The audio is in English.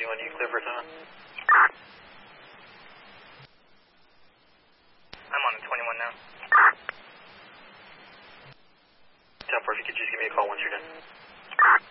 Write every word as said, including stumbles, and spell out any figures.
twenty-one, you clear for time? I'm on twenty-one now. ten four, if you could just give me a call once you're done.